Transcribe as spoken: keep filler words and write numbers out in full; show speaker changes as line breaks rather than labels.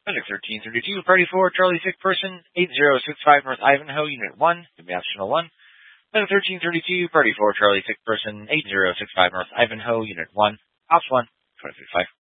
Medic thirteen thirty-two, Party four, Charlie six person, eight zero six five North Ivanhoe, Unit one, give me optional one. Medic thirteen thirty-two, Party four, Charlie six person, eight zero six five North Ivanhoe, Unit one, Ops one, twenty-six five.